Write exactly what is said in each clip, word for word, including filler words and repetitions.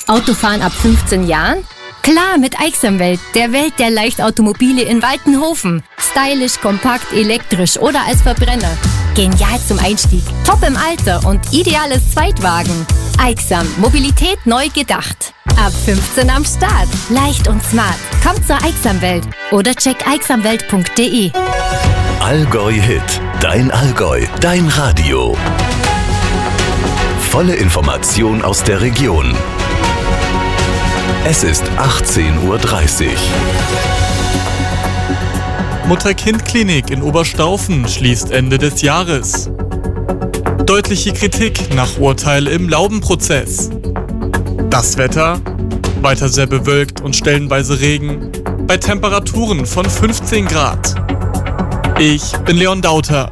Autofahren ab fünfzehn Jahren? Klar, mit Aixamwelt, der Welt der Leichtautomobile in Waltenhofen. Stylisch, kompakt, elektrisch oder als Verbrenner. Genial zum Einstieg, top im Alter und ideales Zweitwagen. Aixam, Mobilität neu gedacht. Ab fünfzehn am Start. Leicht und smart. Kommt zur Aixamwelt oder check aixamwelt punkt de. Allgäu Hit. Dein Allgäu. Dein Radio. Volle Information aus der Region. Es ist achtzehn Uhr dreißig. Mutter-Kind-Klinik in Oberstaufen schließt Ende des Jahres. Deutliche Kritik nach Urteil im Laubenprozess. Das Wetter? Weiter sehr bewölkt und stellenweise Regen. Bei Temperaturen von fünfzehn Grad. Ich bin Leon Dauter.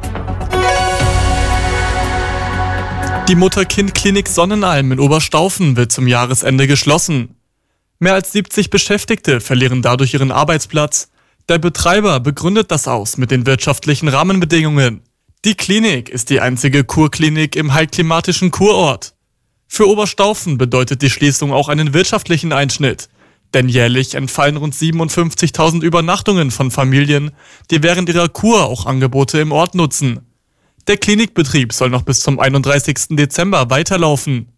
Die Mutter-Kind-Klinik Sonnenalm in Oberstaufen wird zum Jahresende geschlossen. Mehr als siebzig Beschäftigte verlieren dadurch ihren Arbeitsplatz. Der Betreiber begründet das aus mit den wirtschaftlichen Rahmenbedingungen. Die Klinik ist die einzige Kurklinik im heilklimatischen Kurort. Für Oberstaufen bedeutet die Schließung auch einen wirtschaftlichen Einschnitt. Denn jährlich entfallen rund siebenundfünfzigtausend Übernachtungen von Familien, die während ihrer Kur auch Angebote im Ort nutzen. Der Klinikbetrieb soll noch bis zum einunddreißigsten Dezember weiterlaufen.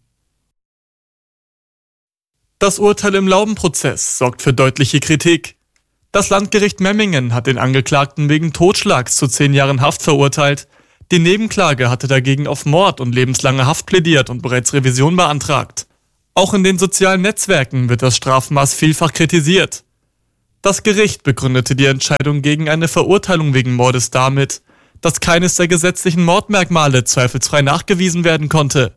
Das Urteil im Laubenprozess sorgt für deutliche Kritik. Das Landgericht Memmingen hat den Angeklagten wegen Totschlags zu zehn Jahren Haft verurteilt. Die Nebenklage hatte dagegen auf Mord und lebenslange Haft plädiert und bereits Revision beantragt. Auch in den sozialen Netzwerken wird das Strafmaß vielfach kritisiert. Das Gericht begründete die Entscheidung gegen eine Verurteilung wegen Mordes damit, dass keines der gesetzlichen Mordmerkmale zweifelsfrei nachgewiesen werden konnte.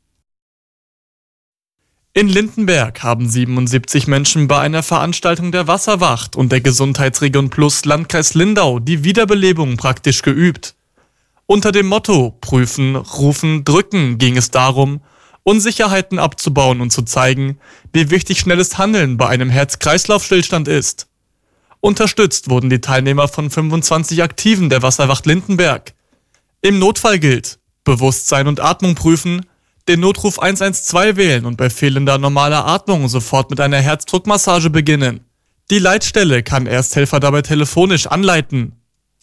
In Lindenberg haben siebenundsiebzig Menschen bei einer Veranstaltung der Wasserwacht und der Gesundheitsregion Plus Landkreis Lindau die Wiederbelebung praktisch geübt. Unter dem Motto Prüfen, Rufen, Drücken ging es darum, Unsicherheiten abzubauen und zu zeigen, wie wichtig schnelles Handeln bei einem Herz-Kreislauf-Stillstand ist. Unterstützt wurden die Teilnehmer von fünfundzwanzig Aktiven der Wasserwacht Lindenberg. Im Notfall gilt: Bewusstsein und Atmung prüfen, den Notruf eins eins zwei wählen und bei fehlender normaler Atmung sofort mit einer Herzdruckmassage beginnen. Die Leitstelle kann Ersthelfer dabei telefonisch anleiten.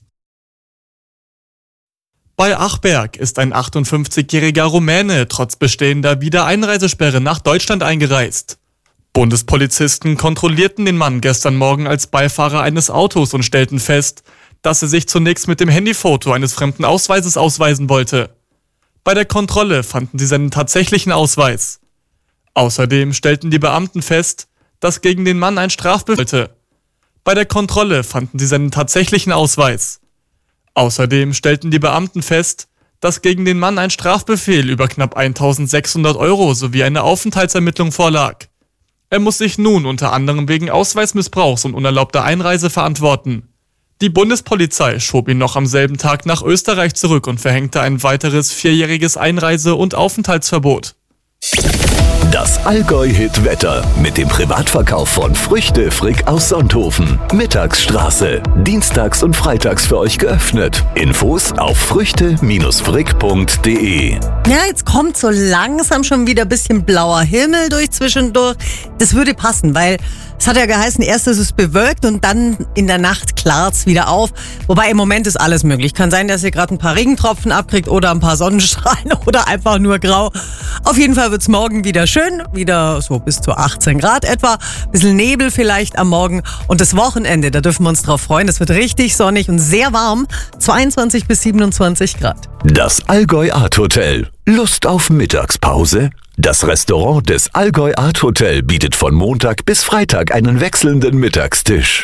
Bei Achberg ist ein achtundfünfzigjähriger Rumäne trotz bestehender Wiedereinreisesperre nach Deutschland eingereist. Bundespolizisten kontrollierten den Mann gestern Morgen als Beifahrer eines Autos und stellten fest, dass er sich zunächst mit dem Handyfoto eines fremden Ausweises ausweisen wollte. Bei der Kontrolle fanden sie seinen tatsächlichen Ausweis. Außerdem stellten die Beamten fest, dass gegen den Mann ein Strafbefehl. Bei der Kontrolle fanden sie seinen tatsächlichen Ausweis. Außerdem stellten die Beamten fest, dass gegen den Mann ein Strafbefehl über knapp eintausendsechshundert Euro sowie eine Aufenthaltsermittlung vorlag. Er muss sich nun unter anderem wegen Ausweismissbrauchs und unerlaubter Einreise verantworten. Die Bundespolizei schob ihn noch am selben Tag nach Österreich zurück und verhängte ein weiteres vierjähriges Einreise- und Aufenthaltsverbot. Das Allgäu-Hit-Wetter mit dem Privatverkauf von Früchte Frick aus Sonthofen. Mittagsstraße. Dienstags und freitags für euch geöffnet. Infos auf früchte frick punkt de. Ja, jetzt kommt so langsam schon wieder ein bisschen blauer Himmel durch zwischendurch. Das würde passen, weil es hat ja geheißen, erst ist es bewölkt und dann in der Nacht klart's wieder auf. Wobei im Moment ist alles möglich. Kann sein, dass ihr gerade ein paar Regentropfen abkriegt oder ein paar Sonnenstrahlen oder einfach nur grau. Auf jeden Fall wird's morgen wieder schön. Wieder so bis zu achtzehn Grad etwa. Bisschen Nebel vielleicht am Morgen. Und das Wochenende, da dürfen wir uns drauf freuen. Es wird richtig sonnig und sehr warm. zweiundzwanzig bis siebenundzwanzig Grad. Das Allgäu Art Hotel. Lust auf Mittagspause? Das Restaurant des Allgäu Art Hotel bietet von Montag bis Freitag einen wechselnden Mittagstisch.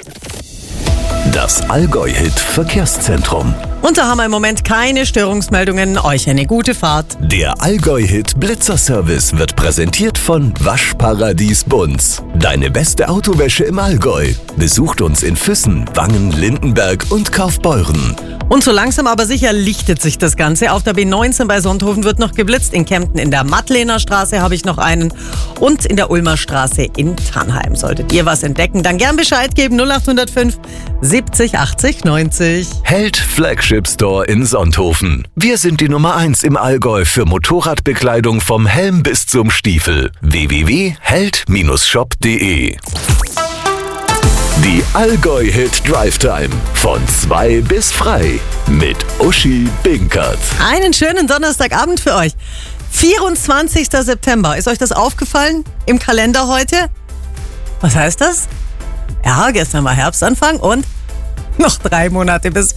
Das Allgäu-Hit Verkehrszentrum. Und da haben wir im Moment keine Störungsmeldungen. Euch eine gute Fahrt. Der Allgäu-Hit Blitzerservice wird präsentiert von Waschparadies Bunz. Deine beste Autowäsche im Allgäu. Besucht uns in Füssen, Wangen, Lindenberg und Kaufbeuren. Und so langsam aber sicher lichtet sich das Ganze. Auf der B neunzehn bei Sonthofen wird noch geblitzt. In Kempten in der Mattlener Straße habe ich noch einen. und in der Ulmer Straße in Tannheim. Solltet ihr was entdecken, dann gern Bescheid geben. null acht null fünf siebzig achtzig neunzig. Held Flagship Store in Sonthofen. Wir sind die Nummer eins im Allgäu für Motorradbekleidung vom Helm bis zum Stiefel. w w w punkt held Bindestrich shop punkt de. Die Allgäu-Hit Drive Time. Von zwei bis frei. Mit Uschi Binkert. Einen schönen Donnerstagabend für euch. vierundzwanzigster September. Ist euch das aufgefallen im Kalender heute? Was heißt das? Ja, gestern war Herbstanfang und noch drei Monate bis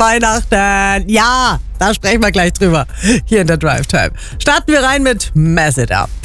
Weihnachten. Ja, da sprechen wir gleich drüber. Hier in der Drive Time. Starten wir rein mit Mess It Up.